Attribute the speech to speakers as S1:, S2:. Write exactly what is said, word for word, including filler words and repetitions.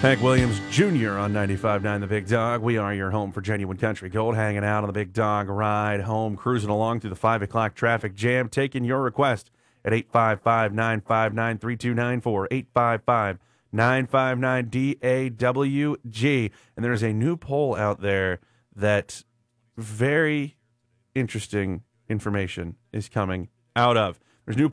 S1: Hank Williams Junior on ninety-five point nine The Big Dog. We are your home for genuine country gold, hanging out on the Big Dog ride home, cruising along through the five o'clock traffic jam, taking your request at eight five five, nine five nine, three two nine four, eight five five, nine five nine, D A W G. And there's a new poll out there that very interesting information is coming out of. There's new